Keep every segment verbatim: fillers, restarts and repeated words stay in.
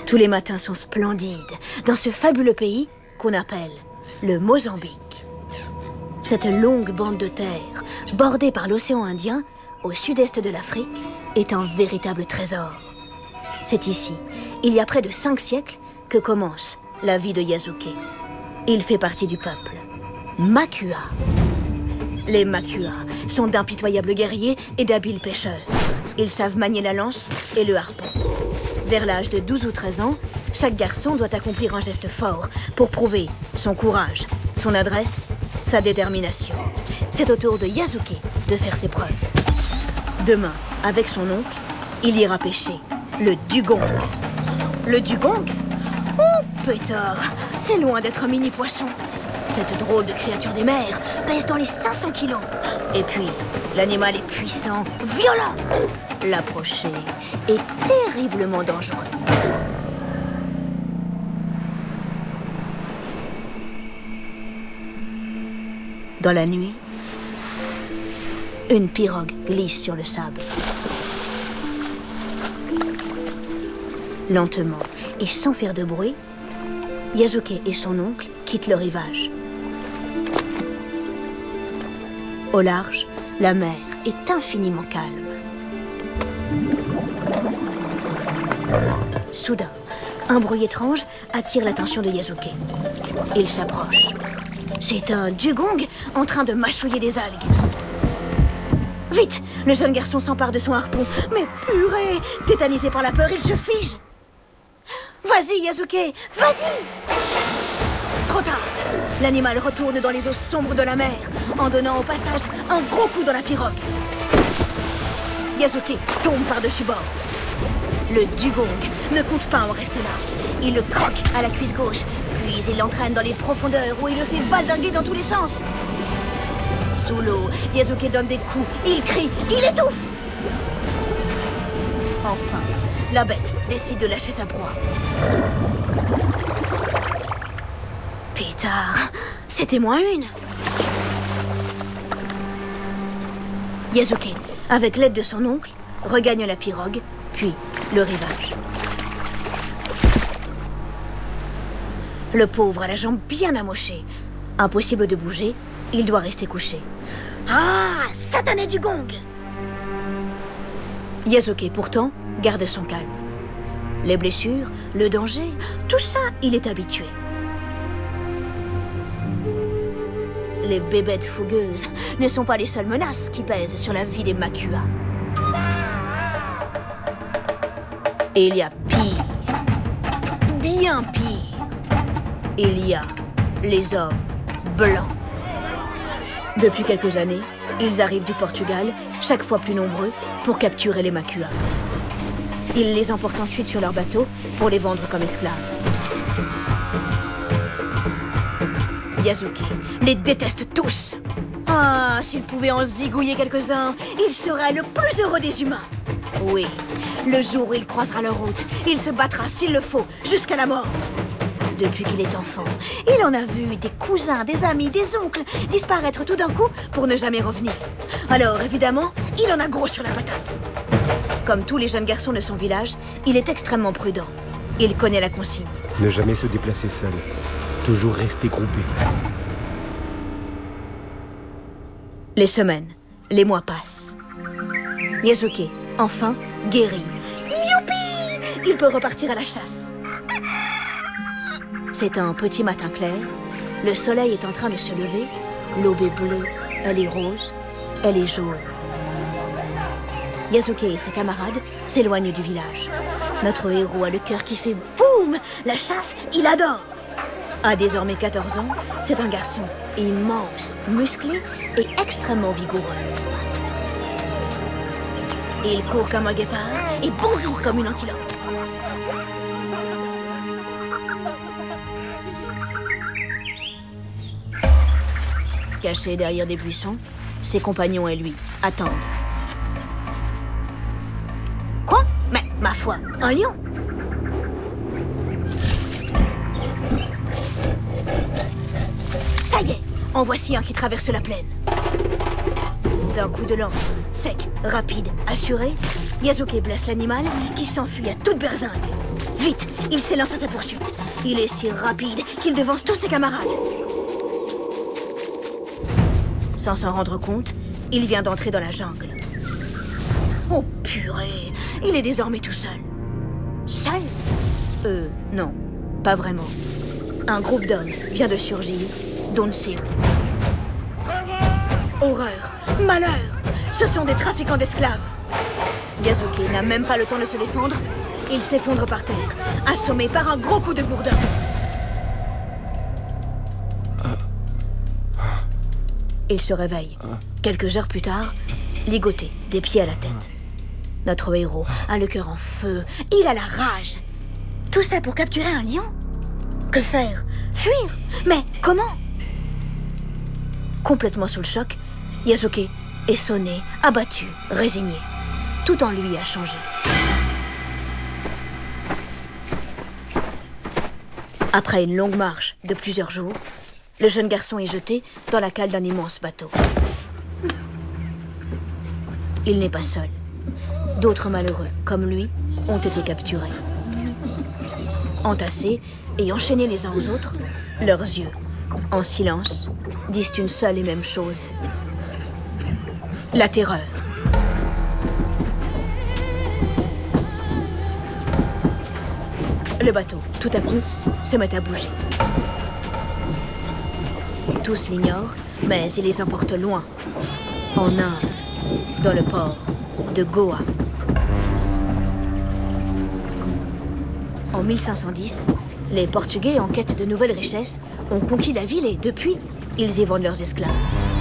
Tous les matins sont splendides dans ce fabuleux pays qu'on appelle le Mozambique. Cette longue bande de terre, bordée par l'océan Indien, au sud-est de l'Afrique, est un véritable trésor. C'est ici, il y a près de cinq siècles, que commence la vie de Yasuke. Il fait partie du peuple Makua. Les Makua sont d'impitoyables guerriers et d'habiles pêcheurs. Ils savent manier la lance et le harpon. Vers l'âge de douze ou treize ans, chaque garçon doit accomplir un geste fort pour prouver son courage, son adresse, sa détermination. C'est au tour de Yasuke de faire ses preuves. Demain, avec son oncle, il ira pêcher le dugong. Le dugong? Oh, pétard, c'est loin d'être un mini-poisson. Cette drôle de créature des mers pèse dans les cinq cents kilos. Et puis, l'animal est puissant, violent. L'approcher est terriblement dangereux. Dans la nuit, une pirogue glisse sur le sable. Lentement et sans faire de bruit, Yasuke et son oncle quittent le rivage. Au large, la mer est infiniment calme. Soudain, un bruit étrange attire l'attention de Yasuke. Il s'approche. C'est un dugong en train de mâchouiller des algues. Vite, le jeune garçon s'empare de son harpon. Mais purée, tétanisé par la peur, il se fige. Vas-y, Yasuke, vas-y! Trop tard. L'animal retourne dans les eaux sombres de la mer, en donnant au passage un gros coup dans la pirogue. Yasuke tombe par-dessus bord. Le dugong ne compte pas en rester là. Il le croque à la cuisse gauche, puis il l'entraîne dans les profondeurs où il le fait valdinguer dans tous les sens. Sous l'eau, Yasuke donne des coups, il crie, il étouffe. Enfin, la bête décide de lâcher sa proie. Pétard, c'était moins une. Yasuke, avec l'aide de son oncle, regagne la pirogue, puis le rivage. Le pauvre a la jambe bien amochée. Impossible de bouger, il doit rester couché. Ah, satané dugong! Yasuke, pourtant, garde son calme. Les blessures, le danger, tout ça, il est habitué. Les bébêtes fougueuses ne sont pas les seules menaces qui pèsent sur la vie des Makua. Et il y a pire, bien pire. Il y a les hommes blancs. Depuis quelques années, ils arrivent du Portugal, chaque fois plus nombreux, pour capturer les Makua. Ils les emportent ensuite sur leur bateau pour les vendre comme esclaves. Yasuke les déteste tous. Ah, s'il pouvait en zigouiller quelques-uns, il serait le plus heureux des humains. Oui, le jour où il croisera leur route, il se battra s'il le faut, jusqu'à la mort. Depuis qu'il est enfant, il en a vu des cousins, des amis, des oncles disparaître tout d'un coup pour ne jamais revenir. Alors, évidemment, il en a gros sur la patate. Comme tous les jeunes garçons de son village, il est extrêmement prudent. Il connaît la consigne. Ne jamais se déplacer seul. Toujours rester groupé. Les semaines, les mois passent. Yasuke, enfin, guéri. Youpi! Il peut repartir à la chasse. C'est un petit matin clair. Le soleil est en train de se lever. L'aube est bleue, elle est rose, elle est jaune. Yasuke et ses camarades s'éloignent du village. Notre héros a le cœur qui fait boum! La chasse, il adore! À désormais quatorze ans, c'est un garçon immense, musclé et extrêmement vigoureux. Il court comme un guépard et bondit comme une antilope. Caché derrière des buissons, ses compagnons et lui attendent. Quoi? Mais, ma foi, un lion! Ça y est, en voici un qui traverse la plaine. D'un coup de lance, sec, rapide, assuré, Yasuke blesse l'animal qui s'enfuit à toute berzingue. Vite, il s'élance à sa poursuite. Il est si rapide qu'il devance tous ses camarades. Sans s'en rendre compte, il vient d'entrer dans la jungle. Oh purée, il est désormais tout seul. Seul? Euh, non, pas vraiment. Un groupe d'hommes vient de surgir, d'on ne sait où. Horreur, malheur, ce sont des trafiquants d'esclaves. Yasuke n'a même pas le temps de se défendre. Il s'effondre par terre, assommé par un gros coup de gourdin. Il se réveille. Quelques heures plus tard, ligoté, des pieds à la tête. Notre héros a le cœur en feu. Il a la rage. Tout ça pour capturer un lion? Que faire? Fuir? Mais comment? Complètement sous le choc, Yasuke est sonné, abattu, résigné. Tout en lui a changé. Après une longue marche de plusieurs jours, le jeune garçon est jeté dans la cale d'un immense bateau. Il n'est pas seul. D'autres malheureux, comme lui, ont été capturés. Entassés et enchaînés les uns aux autres, leurs yeux, en silence, disent une seule et même chose. La terreur. Le bateau, tout à coup, se met à bouger. Tous l'ignorent, mais il les emporte loin, en Inde, dans le port de Goa. En mille cinq cent dix, les Portugais, en quête de nouvelles richesses, ont conquis la ville et, depuis, ils y vendent leurs esclaves.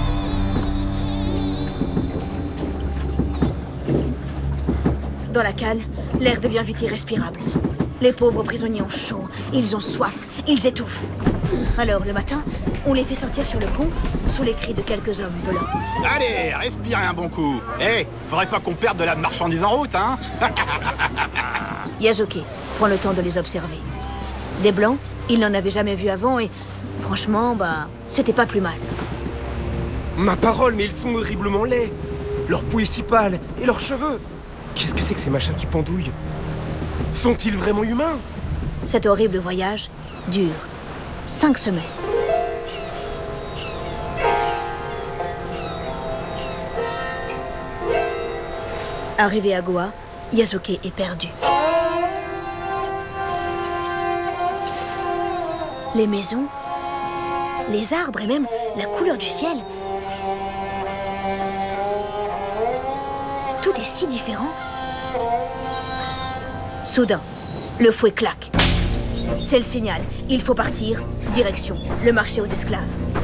Dans la cale, l'air devient vite irrespirable. Les pauvres prisonniers ont chaud, ils ont soif, ils étouffent. Alors, le matin, on les fait sortir sur le pont, sous les cris de quelques hommes blancs. Allez, respirez un bon coup. Eh, hey, faudrait pas qu'on perde de la marchandise en route, hein. Yasuke prend le temps de les observer. Des blancs, il n'en avait jamais vu avant et, franchement, bah, c'était pas plus mal. Ma parole, mais ils sont horriblement laids. Leur peau est si pâle, et leurs cheveux. Qu'est-ce que c'est que ces machins qui pendouillent? Sont-ils vraiment humains? Cet horrible voyage dure cinq semaines. Arrivé à Goa, Yasuke est perdu. Les maisons, les arbres et même la couleur du ciel. Tout est si différent. Soudain, le fouet claque. C'est le signal. Il faut partir. Direction le marché aux esclaves.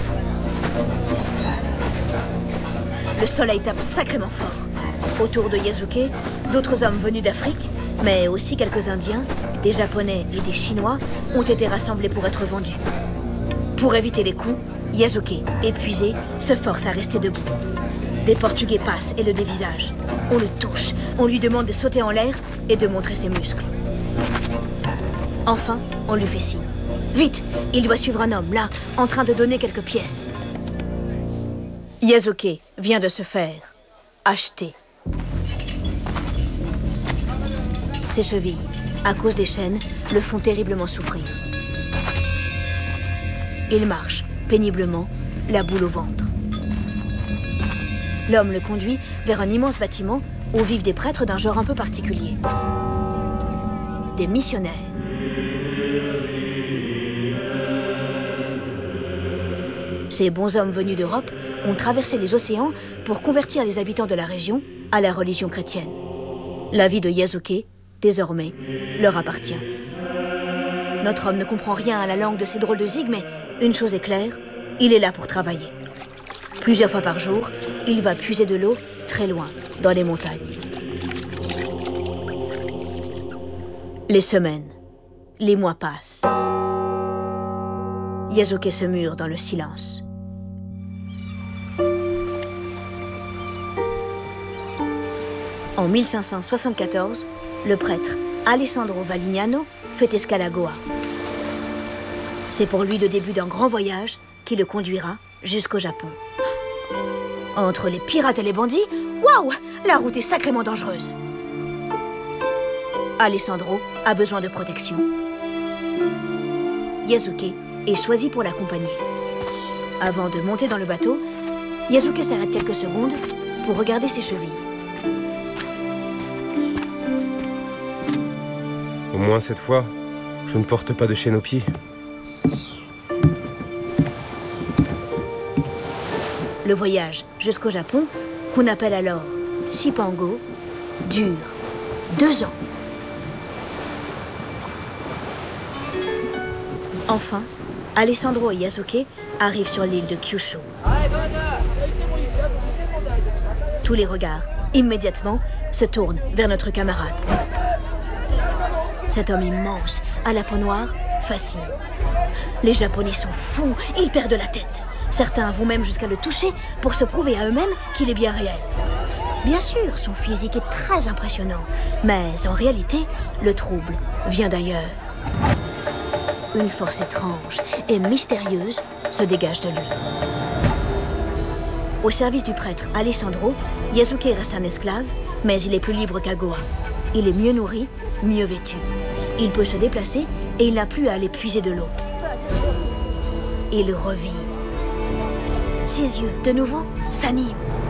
Le soleil tape sacrément fort. Autour de Yasuke, d'autres hommes venus d'Afrique, mais aussi quelques Indiens, des Japonais et des Chinois, ont été rassemblés pour être vendus. Pour éviter les coups, Yasuke, épuisé, se force à rester debout. Des Portugais passent et le dévisagent. On le touche, on lui demande de sauter en l'air et de montrer ses muscles. Enfin, on lui fait signe. Vite, il doit suivre un homme, là, en train de donner quelques pièces. Yasuke vient de se faire acheter. Ses chevilles, à cause des chaînes, le font terriblement souffrir. Il marche, péniblement, la boule au ventre. L'homme le conduit vers un immense bâtiment où vivent des prêtres d'un genre un peu particulier. Des missionnaires. Ces bons hommes venus d'Europe ont traversé les océans pour convertir les habitants de la région à la religion chrétienne. La vie de Yasuke, désormais, leur appartient. Notre homme ne comprend rien à la langue de ces drôles de zig, mais une chose est claire, il est là pour travailler. Plusieurs fois par jour, il va puiser de l'eau très loin, dans les montagnes. Les semaines, les mois passent. Yasuke se mure dans le silence. En mille cinq cent soixante-quatorze, le prêtre Alessandro Valignano fait escale à Goa. C'est pour lui le début d'un grand voyage qui le conduira jusqu'au Japon. Entre les pirates et les bandits, waouh, la route est sacrément dangereuse. Alessandro a besoin de protection. Yasuke est choisi pour l'accompagner. Avant de monter dans le bateau, Yasuke s'arrête quelques secondes pour regarder ses chevilles. Au moins cette fois, je ne porte pas de chaîne aux pieds. Le voyage jusqu'au Japon, qu'on appelle alors Cipango, dure deux ans. Enfin, Alessandro et Yasuke arrivent sur l'île de Kyushu. Tous les regards, immédiatement, se tournent vers notre camarade. Cet homme immense, à la peau noire, fascine. Les Japonais sont fous, ils perdent la tête. Certains vont même jusqu'à le toucher pour se prouver à eux-mêmes qu'il est bien réel. Bien sûr, son physique est très impressionnant, mais en réalité, le trouble vient d'ailleurs. Une force étrange et mystérieuse se dégage de lui. Au service du prêtre Alessandro, Yasuke reste un esclave, mais il est plus libre qu'Agoa. Il est mieux nourri, mieux vêtu. Il peut se déplacer et il n'a plus à aller puiser de l'eau. Il revit. Ses yeux, de nouveau, s'animent.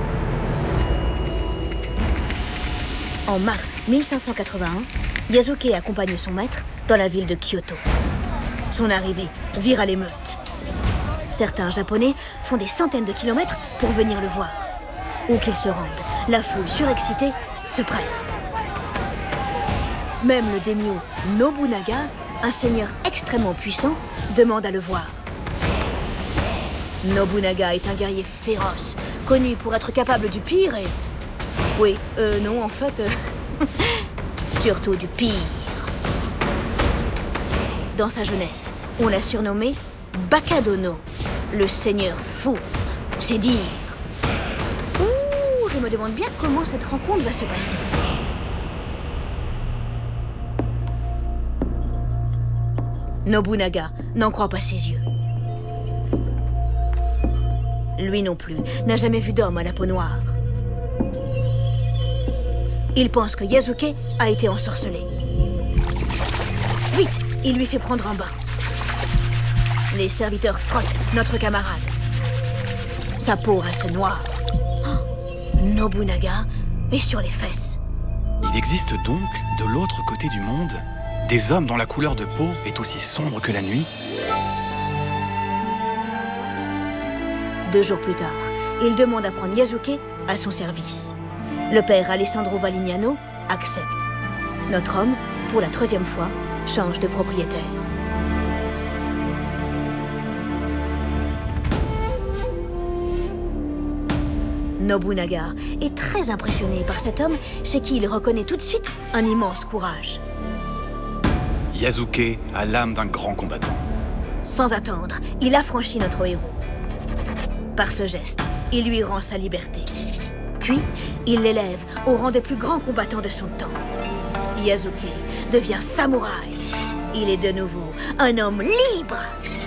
En mars mille cinq cent quatre-vingt-un, Yasuke accompagne son maître dans la ville de Kyoto. Son arrivée vire à l'émeute. Certains Japonais font des centaines de kilomètres pour venir le voir. Où qu'ils se rendent, la foule surexcitée se presse. Même le daimyo Nobunaga, un seigneur extrêmement puissant, demande à le voir. Nobunaga est un guerrier féroce, connu pour être capable du pire et... Oui, euh, non, en fait... Euh... surtout du pire. Dans sa jeunesse, on l'a surnommé Bakadono, le seigneur fou. C'est dire. Ouh, je me demande bien comment cette rencontre va se passer. Nobunaga n'en croit pas ses yeux. Lui non plus n'a jamais vu d'homme à la peau noire. Il pense que Yasuke a été ensorcelé. Vite, il lui fait prendre un bain. Les serviteurs frottent notre camarade. Sa peau reste noire. Oh, Nobunaga est sur les fesses. Il existe donc, de l'autre côté du monde, des hommes dont la couleur de peau est aussi sombre que la nuit? Deux jours plus tard, il demande à prendre Yasuke à son service. Le père Alessandro Valignano accepte. Notre homme, pour la troisième fois, change de propriétaire. Nobunaga est très impressionné par cet homme chez qui il reconnaît tout de suite un immense courage. Yasuke a l'âme d'un grand combattant. Sans attendre, il affranchit notre héros. Par ce geste, il lui rend sa liberté. Puis, il l'élève au rang des plus grands combattants de son temps. Yasuke devient samouraï. Il est de nouveau un homme libre.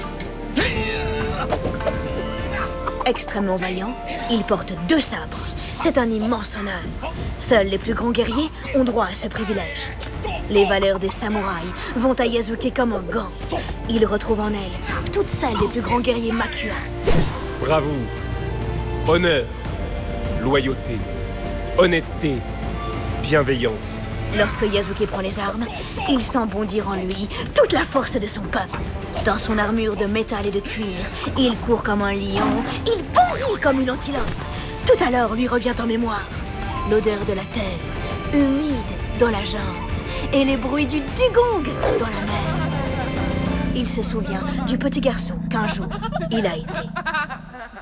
Extrêmement vaillant, il porte deux sabres. C'est un immense honneur. Seuls les plus grands guerriers ont droit à ce privilège. Les valeurs des samouraïs vont à Yasuke comme un gant. Il retrouve en elle toutes celles des plus grands guerriers Makua. Bravoure, honneur, loyauté, honnêteté, bienveillance. Lorsque Yasuke prend les armes, il sent bondir en lui toute la force de son peuple. Dans son armure de métal et de cuir, il court comme un lion, il bondit comme une antilope. Tout alors lui revient en mémoire l'odeur de la terre, humide dans la jungle, et les bruits du dugong dans la mer. Il se souvient du petit garçon qu'un jour il a été.